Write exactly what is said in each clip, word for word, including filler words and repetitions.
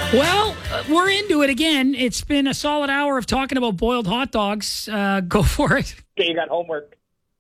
Well, uh, we're into it again. It's been a solid hour of talking about boiled hot dogs. Uh, go for it. Okay, you got homework.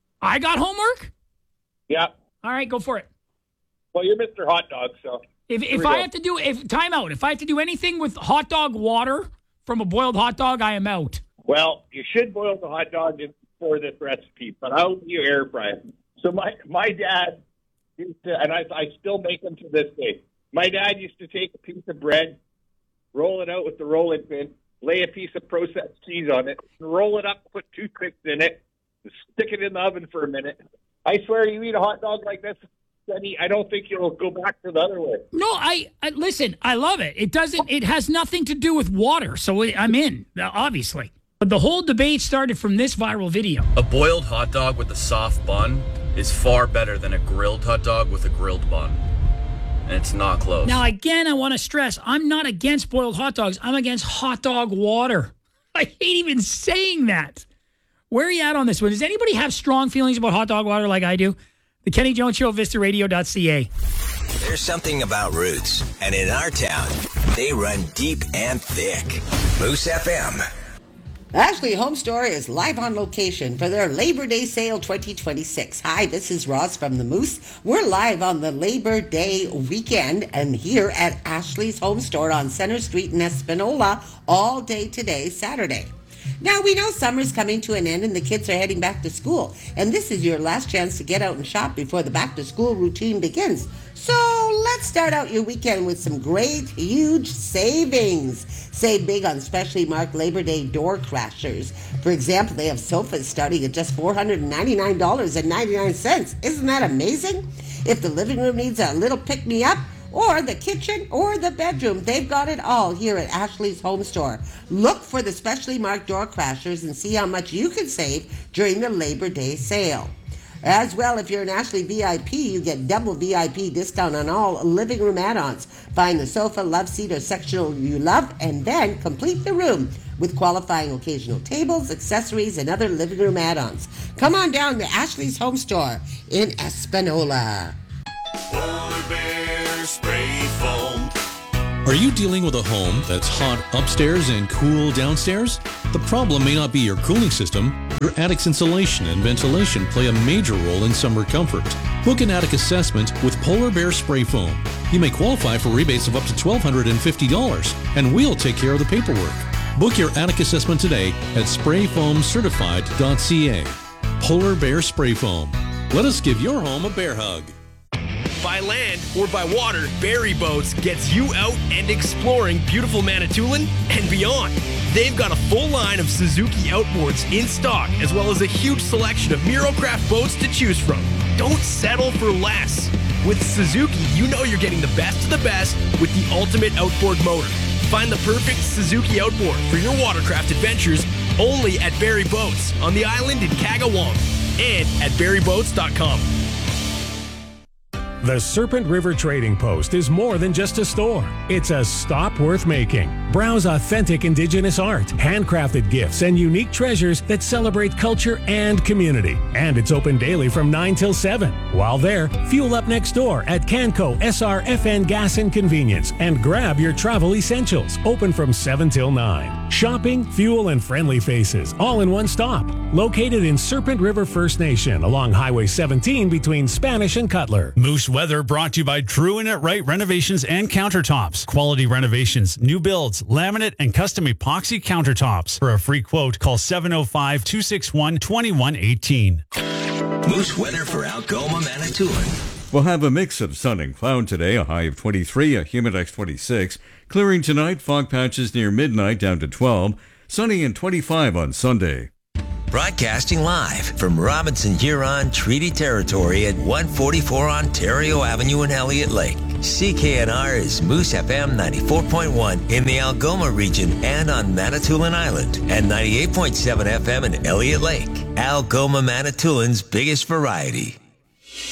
I got homework? Yeah. All right, go for it. Well, you're Mister Hot Dog, so. If if I go. have to do, if time out, if I have to do anything with hot dog water from a boiled hot dog, I am out. Well, you should boil the hot dog for this recipe, but how do you air fry it? So my, my dad used to, and I, I still make them to this day. My dad used to take a piece of bread, roll it out with the rolling pin, lay a piece of processed cheese on it, roll it up, put toothpicks in it, stick it in the oven for a minute. I swear you eat a hot dog like this, Denny, I don't think you'll go back to the other way. No, I, I listen, I love it. It doesn't, it has nothing to do with water, so I'm in, obviously. But the whole debate started from this viral video. A boiled hot dog with a soft bun is far better than a grilled hot dog with a grilled bun. And it's not close. Now, again, I want to stress, I'm not against boiled hot dogs. I'm against hot dog water. I hate even saying that. Where are you at on this one? Does anybody have strong feelings about hot dog water like I do? The Kenny Jones Show, vista radio dot c a. There's something about roots, and in our town, they run deep and thick. Moose F M. Ashley Home Store is live on location for their Labor Day Sale twenty twenty-six. Hi, this is Roz from the Moose. We're live on the Labor Day weekend and here at Ashley's Home Store on Center Street in Espanola all day today, Saturday. Now, we know summer's coming to an end and the kids are heading back to school. And this is your last chance to get out and shop before the back-to-school routine begins. So let's start out your weekend with some great, huge savings. Save big on specially marked Labor Day door crashers. For example, they have sofas starting at just four hundred ninety-nine dollars and ninety-nine cents. Isn't that amazing? If the living room needs a little pick-me-up, or the kitchen, or the bedroom, they've got it all here at Ashley's Home Store. Look for the specially marked door crashers and see how much you can save during the Labor Day sale. As well, if you're an Ashley V I P, you get double V I P discount on all living room add-ons. Find the sofa, love seat, or sectional you love, and then complete the room with qualifying occasional tables, accessories, and other living room add-ons. Come on down to Ashley's Home Store in Espanola. Polar Bear Spray Foam. Are you dealing with a home that's hot upstairs and cool downstairs? The problem may not be your cooling system. Your attic's insulation and ventilation play a major role in summer comfort. Book an attic assessment with Polar Bear Spray Foam. You may qualify for rebates of up to one thousand two hundred fifty dollars, and we'll take care of the paperwork. Book your attic assessment today at spray foam certified dot c a. Polar Bear Spray Foam. Let us give your home a bear hug. By land or by water, Barry Boats gets you out and exploring beautiful Manitoulin and beyond. They've got a full line of Suzuki outboards in stock, as well as a huge selection of Mirocraft boats to choose from. Don't settle for less. With Suzuki, you know you're getting the best of the best with the ultimate outboard motor. Find the perfect Suzuki outboard for your watercraft adventures only at Barry Boats on the island in Kagawam and at barry boats dot com. The Serpent River Trading Post is more than just a store. It's a stop worth making. Browse authentic Indigenous art, handcrafted gifts, and unique treasures that celebrate culture and community. And it's open daily from nine till seven. While there, fuel up next door at Canco S R F N Gas and Convenience and grab your travel essentials. Open from seven till nine. Shopping, fuel, and friendly faces, all in one stop. Located in Serpent River First Nation along Highway seventeen between Spanish and Cutler. Moose Weather brought to you by True and It Right Renovations and Countertops. Quality renovations, new builds, laminate, and custom epoxy countertops. For a free quote, call seven oh five, two six one, two one one eight. Moose Weather for Algoma, Manitoulin. We'll have a mix of sun and cloud today, a high of twenty-three, a humidex twenty-six. Clearing tonight, fog patches near midnight down to twelve. Sunny and twenty-five on Sunday. Broadcasting live from Robinson Huron Treaty Territory at one forty-four Ontario Avenue in Elliott Lake. C K N R is Moose F M ninety-four point one in the Algoma region and on Manitoulin Island, and ninety-eight point seven F M in Elliott Lake. Algoma, Manitoulin's biggest variety.